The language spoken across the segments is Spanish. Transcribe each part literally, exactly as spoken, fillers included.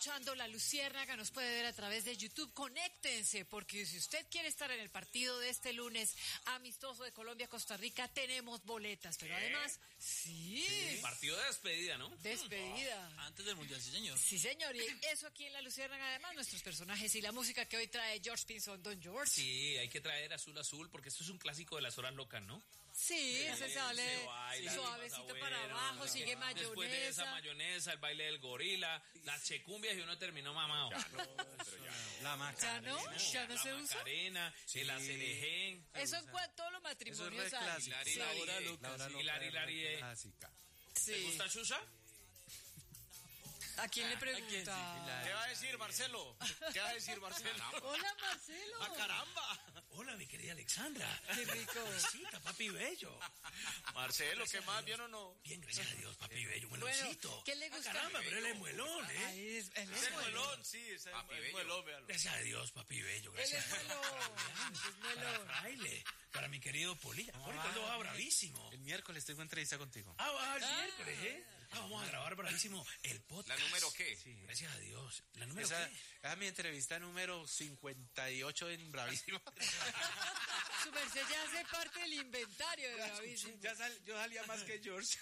escuchando La Luciérnaga, nos puede ver a través de YouTube. Conéctense, porque si usted quiere estar en el partido de este lunes amistoso de Colombia-Costa Rica, tenemos boletas. Pero ¿Qué? además, sí. sí. Partido de despedida, ¿no? Despedida. Oh, antes del Mundial, sí, señor. Sí, señor. Y eso aquí en La Luciérnaga, además, nuestros personajes y la música que hoy trae George Pinzón. Don George. Sí, hay que traer Azul Azul, porque esto es un clásico de las horas locas, ¿no? Sí, ese sale se baila, suavecito pasa para bueno, abajo, no, sigue no. mayonesa. Después de esa mayonesa, el baile del gorila, las checumbias y uno terminó mamado. Ya no, pero ya no. La ¿Ya no? ¿Ya no la se usa? Macarena, Sí. el acerején. Eso en cuanto todos los Eso es matrimonios re hay. clásico. Hilari, Sí. Hilari, La hora eh, loca, la hora sí. loca, Hilari, Hilari, re eh. clásica. Sí. ¿Te gusta Xuxa? ¿A quién le ¿A quién sí? pregunta? Hilari. ¿Qué va a decir Marcelo? ¿Qué va a decir Marcelo? Hola, Marcelo. ¡Ah, caramba! Hola, mi querida Alexandra. Qué rico. Besita, papi bello. Marcelo, ¿qué más? ¿Bien o no? Bien, gracias a Dios, papi bello. Bueno, Buenosito. ¿qué le gusta? Ah, caramba, pero él es muelón, ¿eh? Ahí es, él es Es el muelón. muelón, sí, es el, Papi el bello. muelón, véalo. Gracias a Dios, papi bello. Él Gracias. es muelón. Es Para muelón. Fraile, para mi querido Polilla. Poli, ¿cuándo va bravísimo? El miércoles tengo entrevista contigo. Ah, va el miércoles, ¿eh? Ah, vamos a grabar bravísimo el podcast. ¿La número qué? Sí, gracias a Dios. ¿La número Esa, qué? esa es mi entrevista número cincuenta y ocho en Bravísimo. Su merced ya hace parte del inventario de Bravísimo. Ya sal, yo salía más que George.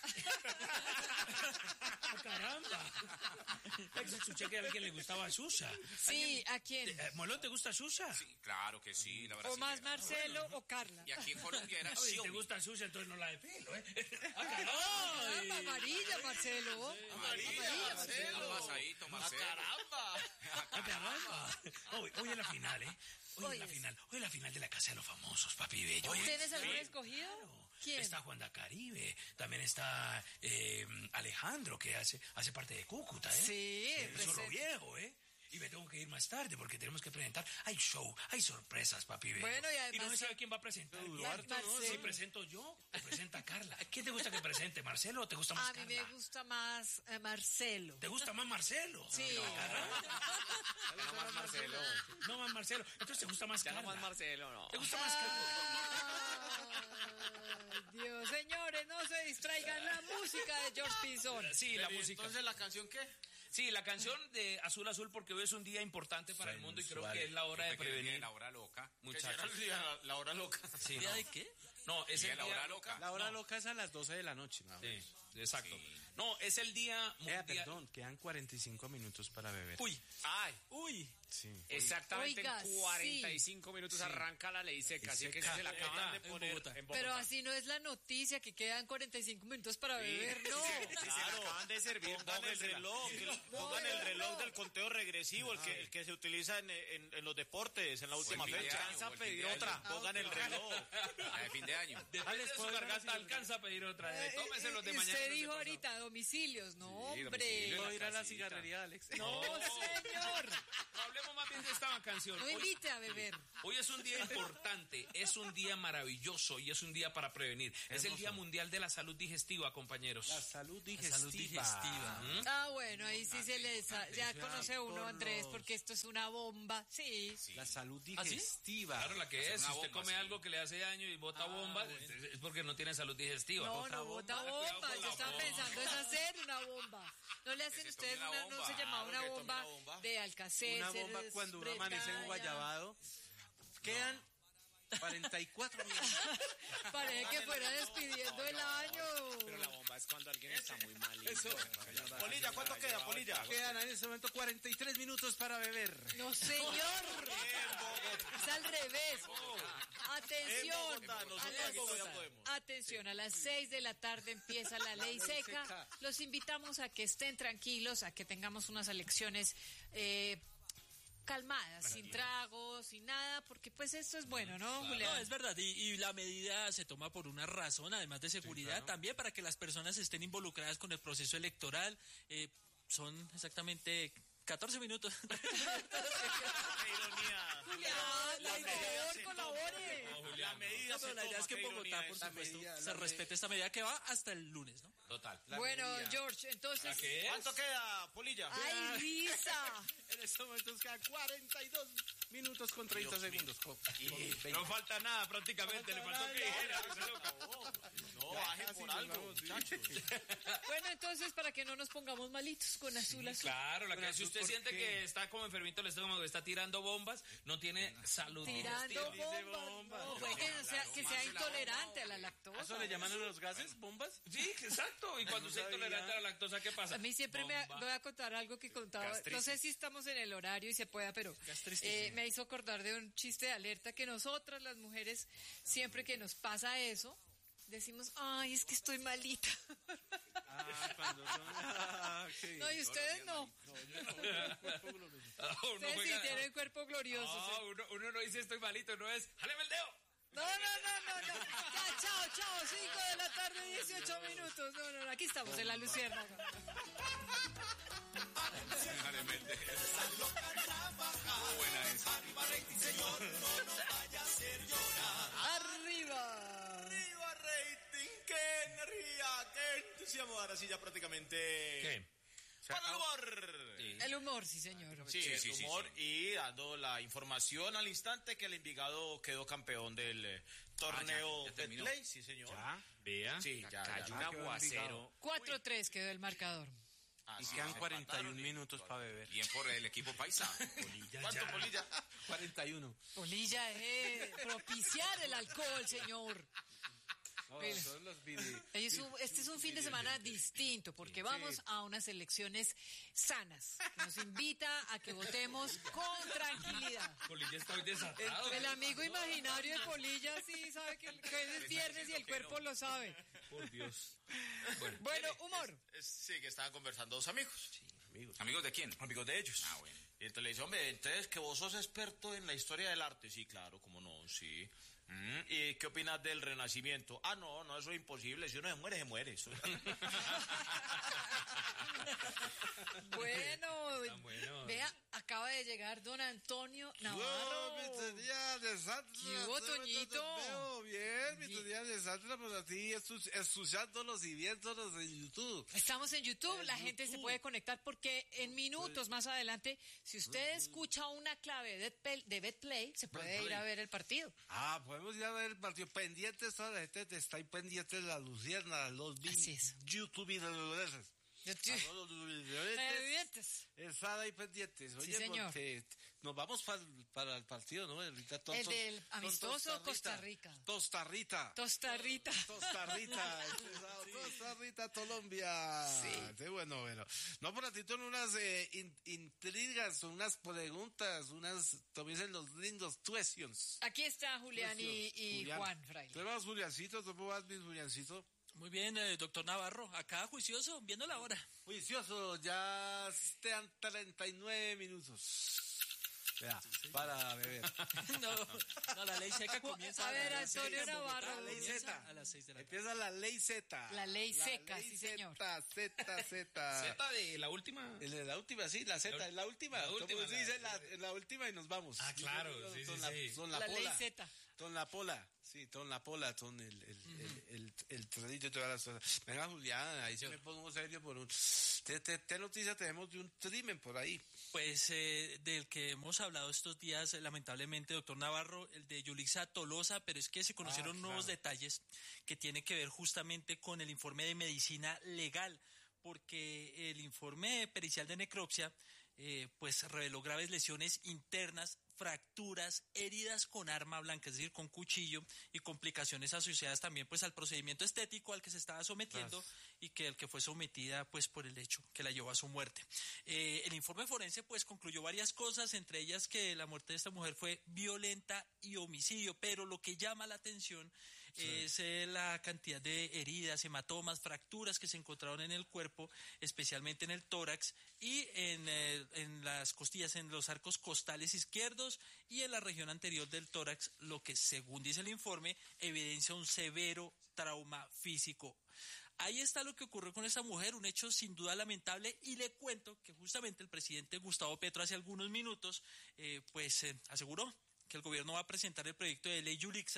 ¡Ah, caramba! Escuché que a alguien le gustaba Xuxa. Sí, ¿a quién? Eh, ¿Molón, te gusta Xuxa? Sí, claro que sí, la ¿O brasilera. más Marcelo o Carla? Y aquí en Colombia era Oye, si te Xiaomi. gusta Xuxa, entonces no la de pelo, ¿eh? ¡Ah, Ah, caramba! amarilla, Marcelo. Amarilla, Marcelo. Pasadito, ¡Ah, Marcelo. caramba! ¡Ah, caramba! Hoy, hoy es la final, ¿eh? Hoy Hoy es la es. final. Hoy es la final de la Casa de los Famosos, papi bello. ¿Tienes algún Sí. escogido? Claro. ¿Quién? Está Juan Caribe, también está eh, Alejandro, que hace, hace parte de Cúcuta, ¿eh? Sí, El zorro presente. viejo, ¿eh? Y me tengo que ir más tarde porque tenemos que presentar. Hay show, hay sorpresas, papi bello. Bueno, y además- no se sabe quién va a presentar. Mar- Marcelo. Si presento yo o presenta Carla. ¿Quién te gusta que presente, Marcelo o te gusta más A mí Carla? me gusta más eh, Marcelo. ¿Te gusta más Marcelo? Sí. No más Marcelo. No más Marcelo. Entonces te gusta más Ya Carla. no más Marcelo, no. ¿Te gusta más Carla? Ay, Dios, señores, no se distraigan la música de George Pinzón. Sí, la Pero, ¿y música. entonces, ¿la canción qué? Sí, la canción de Azul Azul, porque hoy es un día importante para el mundo y creo que es la hora de Porque el día prevenir. la hora loca. Que será Muchachos. el día de la, la hora loca. Sí, ¿Día no. de qué? No, es Día el de la día hora loca. La hora No. loca es a las doce de la noche, ¿no? Sí, exacto. Sí. No, es el día Eh, mundial. perdón, quedan cuarenta y cinco minutos para beber. Uy, Ay, Uy. Sí. exactamente Oiga, en cuarenta y cinco minutos arranca la ley seca, así que seca. se la acaban de En poner Bogotá. en Bogotá. Pero así no es la noticia, que quedan cuarenta y cinco minutos para beber, no. Claro, acaban de servir. Pongan el reloj, que lo- pongan el reloj del conteo regresivo, el que, el que se utiliza en, en, en los deportes, en la última el fin de fecha. año, Alcanza a o el fin pedir de otra, año. pongan el reloj. La de fin de año. depende de su ¿puedo garganta, decir? alcanza a pedir otra. Eh, Tómese los de Eh, mañana. Usted los de dijo pasado. ahorita domicilios, no, domicilio, hombre. en ¿Puedo ir a la casita. cigarrería, Alex? No, señor. No, hablemos más bien de esta canción. No Hoy- invite a beber. Hoy es un día importante, es un día maravilloso y es un día para prevenir. Es el Día Mundial de la Salud Digestiva, compañeros. La salud digestiva. salud digestiva. ¿Mm? Ah, bueno, ahí sí se le sa- ya Atención conoce uno, por Andrés, los- porque esto es una bomba. Sí. La salud ¿Ah, sí? digestiva. Claro, la que Hacer es. Si una usted bomba, come sí. algo que le hace daño y bota bomba, es es porque no tiene salud digestiva. No, Bota no bota bomba. Cuidado bomba. con Yo la estaba bomba. pensando es hacer una bomba. ¿No le hacen se ustedes tome una una, no bomba. se llamaba Claro una que tome bomba, una bomba. de Alcacer? Una bomba cuando uno amanece en Guayabado. Quedan cuarenta y cuatro minutos. Parece que fuera despidiendo el año. Pero la bomba es cuando alguien está muy mal. Eso. Polilla, ¿cuánto queda, Polilla? Quedan en este momento cuarenta y tres minutos para beber. No, señor. Es al revés. Atención. En Bogotá, nosotros A las- aquí todavía podemos. Atención, a las seis de la tarde empieza la ley seca. seca. Los invitamos a que estén tranquilos, a que tengamos unas elecciones eh, calmadas, sin tragos, sin nada, porque pues esto es bueno, ¿no, Julián? No, es verdad, y, y la medida se toma por una razón, además de seguridad, también para que las personas estén involucradas con el proceso electoral. Eh, son exactamente catorce minutos. Qué ironía. Julián, La por medida favor, se colabore. La medida No, se pero la idea toma, es que qué en Bogotá, ironía por esa. supuesto, medida, se la respete esta medida que va hasta el lunes, ¿no? Total. Bueno, medida. George, entonces... ¿Qué es? ¿Cuánto queda, Polilla? ¡Ay, Lisa! En este momento quedan cuarenta y dos minutos con treinta segundos. Con- con veinte. No falta nada prácticamente, le faltó que dijera. No, baje por algo, muchachos. Bueno, entonces, para que no nos pongamos malitos con azul azul. Claro, la que Bueno, si usted usted ¿por siente qué? que está como enfermito el estómago, que está tirando bombas, no tiene salud Tirando digestiva. bombas. bombas. No, puede que, no sea, que sea intolerante a la lactosa. ¿Eso le llaman a los gases? ¿Bombas? Sí, exacto. Y cuando No usted es sabía. intolerante a la lactosa, ¿qué pasa? A mí siempre me Bomba. voy a contar algo que contaba, no sé si estamos en el horario y se pueda, pero eh, me hizo acordar de un chiste de alerta que nosotras las mujeres, siempre que nos pasa eso, decimos, ay, es que estoy malita. Ah, cuando son... Ah, qué bien. No, y ustedes no. Ah, uno Ustedes sí juega- tienen cuerpo glorioso. Ah, sí. uno, uno no dice estoy malito, no es, ¡jáleme el dedo! No, no, no, no, no. Ya, chao, chao. cinco de la tarde, dieciocho minutos. No, no, no. Aquí estamos en la Luciérnaga. Jáleme el dedo. Arriba. Arriba rating, qué energía, qué entusiasmo. Ahora sí ya prácticamente... ¿Qué? ¡Para el humor! El humor, sí, señor. Sí, Sí, el sí, sí, humor sí. y dando la información al instante que el Envigado quedó campeón del eh, torneo Ah, ya, ya terminó. Betplay, sí señor. Vea. Sí, ya, ya, Cayó ya. un Ah, qué aguacero. cuatro tres quedó el marcador. Ah, Y sí, quedan se cuarenta y un empataron y- minutos para beber. Bien por el equipo paisa. ¿Cuánto, Polilla? cuarenta y uno. Polilla es propiciar el alcohol, señor. No, Mira. son los vide- Es un- Este es un fin de semana distinto porque vamos a unas elecciones sanas que nos invita a que votemos con tranquilidad. Polilla está hoy desatado. El amigo imaginario de Polilla sí sabe que, que es viernes y el cuerpo lo sabe. Por Dios. Bueno, humor. Es- sí, que estaban conversando dos amigos. ¿Amigos de quién? Amigos de ellos. Ah, bueno. Y entonces le dice, hombre, entonces que vos sos experto en la historia del arte. Sí, claro, cómo no, sí. Mm, ¿y qué opinas del Renacimiento? Ah, no, no, eso es imposible. Si uno se muere, se muere. Eso- Bueno, Tan bueno. vea, acaba de llegar don Antonio Navarro. de Sandra. ¿Qué hubo, Toñito? Veo bien, mi Bien. día de Sandra, pues así estu- escuchándolos y viéndolos en YouTube. Estamos en YouTube, En la gente se YouTube. puede conectar porque en minutos más adelante, si usted escucha una clave de Bet- de BetPlay, se puede ir BetPlay. a ver el partido. Ah, podemos ir a ver el partido. Pendientes, toda la gente te está ahí pendiente de la Lucierna, los vi- Así es. YouTube y los Televidentes. televidentes. Están ahí pendientes. Oye, señor. porque nos vamos pa- para el partido, ¿no? Ahorita todos El son- del son amistoso Costa Rica. Costa Rica. Costa Rica. Costa Rica, empezado, Costa Rica, Colombia. Sí. bueno, bueno. No, por ratito en unas eh, in- intrigas, unas preguntas, unas, también en los lindos questions. Aquí está Julián y, y Julián. Juan Fraile. ¿Tú vas, Juliancito? ¿Cómo vas, mi Juliancito? Muy bien, eh, doctor Navarro. Acá juicioso, viendo la hora. Juicioso, ya están treinta y nueve minutos. Vea, para beber. No, no, la ley seca comienza A ver, las seis. Antonio Navarro. La ley Comienza Z. a las seis de la tarde. Empieza la ley Z. La ley seca, sí, señor. Z, Z, Z. Z de la última. El de la última, sí, la Z, La- la última. la Como última, se la- dice, la, la última y nos vamos. Ah, claro, sí, Son sí, la, sí. son la, La ley pola. Z. Son la pola. Sí, son la pola, son el, el, el, el, el trenito y todas las cosas. Venga, Julián, ahí se me pongo serio por un... ¿Qué, qué, qué noticia tenemos de un crimen por ahí? Pues eh, del que hemos hablado estos días, eh, lamentablemente, doctor Navarro, el de Yulixa Tolosa, pero es que se conocieron Ah, nuevos claro. detalles que tienen que ver justamente con el informe de medicina legal, porque el informe pericial de necropsia eh, pues reveló graves lesiones internas, fracturas, heridas con arma blanca, es decir, con cuchillo, y complicaciones asociadas también pues al procedimiento estético al que se estaba sometiendo y que el que fue sometida pues por el hecho que la llevó a su muerte. Eh, el informe forense pues concluyó varias cosas, entre ellas que la muerte de esta mujer fue violenta y homicidio, pero lo que llama la atención es eh, la cantidad de heridas, hematomas, fracturas que se encontraron en el cuerpo, especialmente en el tórax y en, eh, en las costillas, en los arcos costales izquierdos y en la región anterior del tórax, lo que según dice el informe evidencia un severo trauma físico. Ahí está lo que ocurrió con esta mujer, un hecho sin duda lamentable, y le cuento que justamente el presidente Gustavo Petro hace algunos minutos eh, pues eh, aseguró que el gobierno va a presentar el proyecto de ley Yulixa,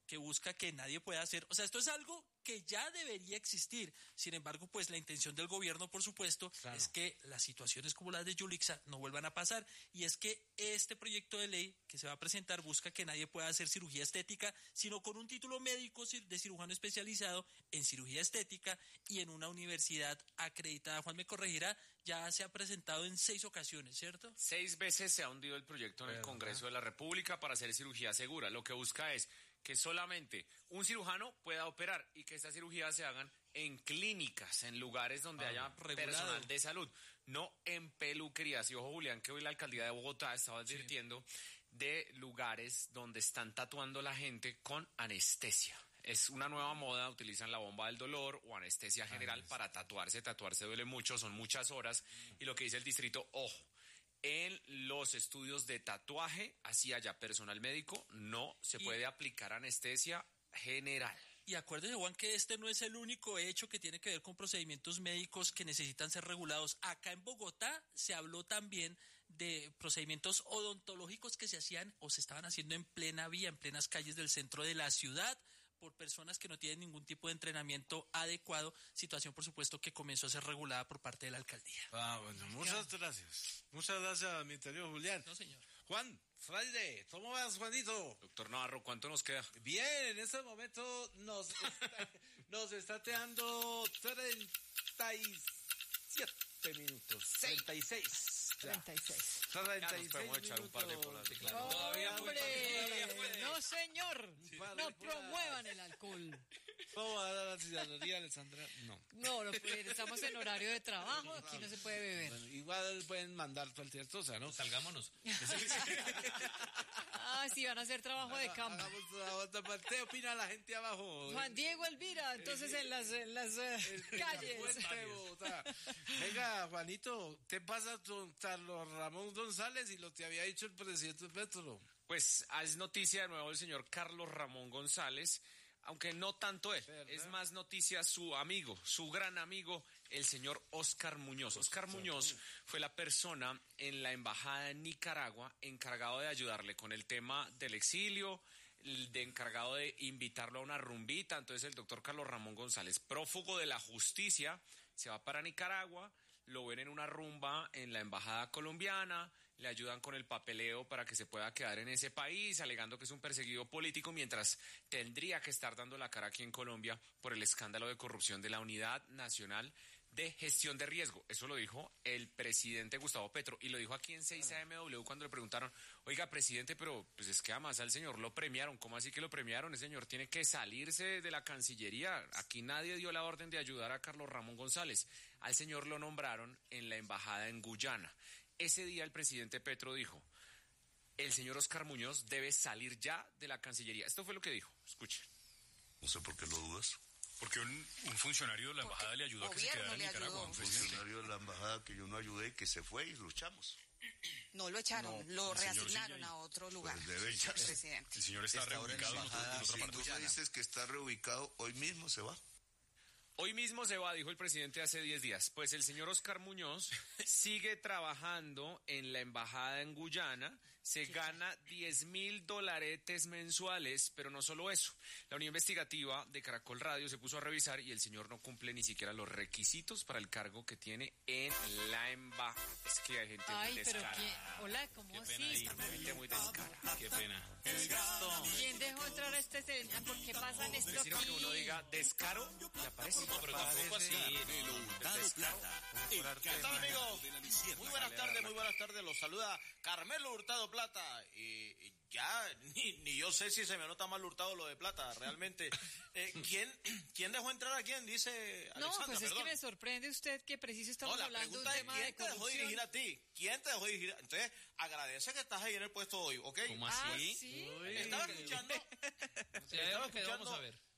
que busca que nadie pueda hacer, o sea, esto es algo que ya debería existir. Sin embargo, pues la intención del gobierno, por supuesto, claro, es que las situaciones como las de Yulixa no vuelvan a pasar, y es que este proyecto de ley que se va a presentar busca que nadie pueda hacer cirugía estética, sino con un título médico de cirujano especializado en cirugía estética y en una universidad acreditada. Juan me corregirá, ya se ha presentado en seis ocasiones, ¿cierto? Seis veces se ha hundido el proyecto en el Congreso de la República para hacer cirugía segura. Lo que busca es que solamente un cirujano pueda operar y que estas cirugías se hagan en clínicas, en lugares donde ah, haya regulado. Personal de salud, no en peluquerías. Y ojo, Julián, que hoy la alcaldía de Bogotá estaba advirtiendo sí. de lugares donde están tatuando la gente con anestesia. Es una nueva moda, utilizan la bomba del dolor o anestesia general ah, para tatuarse. Tatuarse duele mucho, son muchas horas. Y lo que dice el distrito, ojo, en los estudios de tatuaje, así haya personal médico, no se y, puede aplicar anestesia general. Y acuérdese, Juan, que este no es el único hecho que tiene que ver con procedimientos médicos que necesitan ser regulados. Acá en Bogotá se habló también de procedimientos odontológicos que se hacían o se estaban haciendo en plena vía, en plenas calles del centro de la ciudad, por personas que no tienen ningún tipo de entrenamiento adecuado, situación por supuesto que comenzó a ser regulada por parte de la alcaldía. Ah, bueno, muchas gracias. Muchas gracias, mi querido Julián. No, señor. Juan, Fraile, ¿cómo vas, Juanito? Doctor Navarro, ¿cuánto nos queda? Bien, en este momento nos está, nos está quedando treinta y siete minutos. treinta y seis. treinta y seis. treinta y seis podemos echar un par de minutos. polas. Claro. ¡Oh, Todavía hombre! Puede. No, señor. Sí. No promuevan el alcohol. ¿Cómo va a dar la ciudadanía, Alessandra? No. No, no puede. Estamos en horario de trabajo. Aquí no se puede beber. Bueno, igual pueden mandar cualquier cosa, ¿no? Salgámonos. Ah, sí, van a hacer trabajo de campo. ¿Qué opina la gente abajo? Juan Diego Elvira, entonces en las, en las eh, calles. Venga, Juanito, ¿qué pasa con Carlos Ramón González y lo que había dicho el presidente Petro? Pues es noticia de nuevo el señor Carlos Ramón González, aunque no tanto él, ¿verdad? Es más noticia su amigo, su gran amigo, el señor Oscar Muñoz. Oscar Muñoz fue la persona en la embajada de Nicaragua encargado de ayudarle con el tema del exilio, de encargado de invitarlo a una rumbita. Entonces el doctor Carlos Ramón González, prófugo de la justicia, se va para Nicaragua, lo ven en una rumba en la embajada colombiana, le ayudan con el papeleo para que se pueda quedar en ese país, alegando que es un perseguido político, mientras tendría que estar dando la cara aquí en Colombia por el escándalo de corrupción de la Unidad Nacional de Gestión de Riesgo. Eso lo dijo el presidente Gustavo Petro, y lo dijo aquí en seis A M W cuando le preguntaron, oiga, presidente, pero pues es que además al señor lo premiaron. ¿Cómo así que lo premiaron? El señor tiene que salirse de la Cancillería. Aquí nadie dio la orden de ayudar a Carlos Ramón González. Al señor lo nombraron en la embajada en Guyana. Ese día el presidente Petro dijo, el señor Oscar Muñoz debe salir ya de la Cancillería. Esto fue lo que dijo. Escuche. No sé por qué lo dudas. Porque un, un funcionario de la embajada le ayudó a que se quedara en Nicaragua. Un funcionario de la embajada que yo no ayudé, que se fue y luchamos. No lo echaron, no, lo reasignaron a otro lugar. Pues debe echarse. Presidente. El señor está, está reubicado en, embajada, en otra si parte. tú me dices que está reubicado, hoy mismo se va. Hoy mismo se va, dijo el presidente hace diez días. Pues el señor Oscar Muñoz sigue trabajando en la embajada en Guyana, se gana diez mil dolaretes mensuales, pero no solo eso. La unidad investigativa de Caracol Radio se puso a revisar y el señor no cumple ni siquiera los requisitos para el cargo que tiene en la embajada. Es que hay gente Ay, muy pero descarada. ¿quién? Hola, ¿cómo así? Hay gente muy descarada. Qué pena. ¿Quién dejó entrar a este escena? ¿Por qué pasan esto Decir aquí? que uno diga descaro y aparece. No, pero tampoco así. ¿Qué tal, amigos? Muy buenas tardes, muy buenas tardes. Los saluda Carmelo Hurtado Plata. Y ya ni, ni yo sé si se me nota mal Hurtado lo de Plata, realmente. Eh, ¿quién, ¿Quién dejó entrar a quién? Dice Alexandra, No, pues es perdón. que me sorprende usted que preciso estamos no, la hablando de un pregunta tema es, de ¿quién te dejó corrupción? dirigir a ti? ¿Quién te dejó dirigir? Entonces, agradece que estás ahí en el puesto hoy, ¿ok? ¿Cómo Ah, así? ¿sí? Estaba escuchando... Sí, estaba que vamos escuchando a ver.